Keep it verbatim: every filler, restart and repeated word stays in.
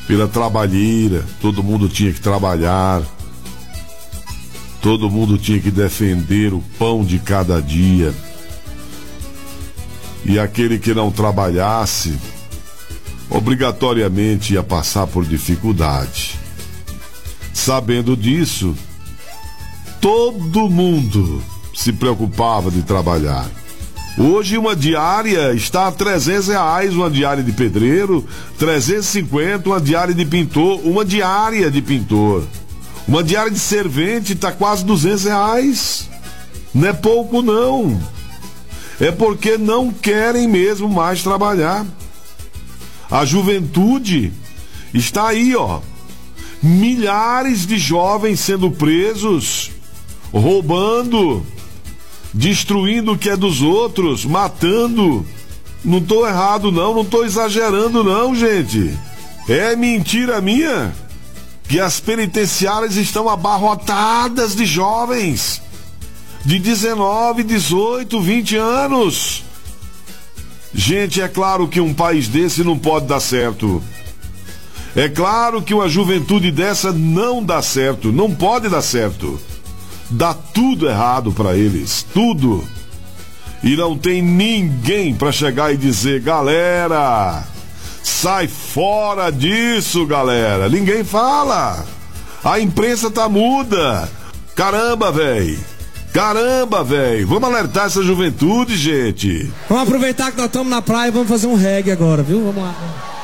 pela trabalheira. Todo mundo tinha que trabalhar. Todo mundo tinha que defender o pão de cada dia. E aquele que não trabalhasse, obrigatoriamente ia passar por dificuldade. Sabendo disso, todo mundo se preocupava de trabalhar. Hoje uma diária está a trezentos reais, uma diária de pedreiro, trezentos e cinquenta uma diária de pintor, uma diária de pintor. Uma diária de servente está quase duzentos reais. Não é pouco não. É porque não querem mesmo mais trabalhar. A juventude está aí, ó. Milhares de jovens sendo presos, roubando, destruindo o que é dos outros, matando. Não estou errado não, não estou exagerando não, gente. É mentira minha que as penitenciárias estão abarrotadas de jovens de dezenove, dezoito, vinte anos. Gente, é claro que um país desse não pode dar certo. É claro que uma juventude dessa não dá certo, não pode dar certo. Dá tudo errado para eles, tudo. E não tem ninguém para chegar e dizer: galera, sai fora disso, galera. Ninguém fala. A imprensa tá muda. Caramba, velho. Caramba, velho. Vamos alertar essa juventude, gente. Vamos aproveitar que nós estamos na praia e vamos fazer um reggae agora, viu? Vamos lá.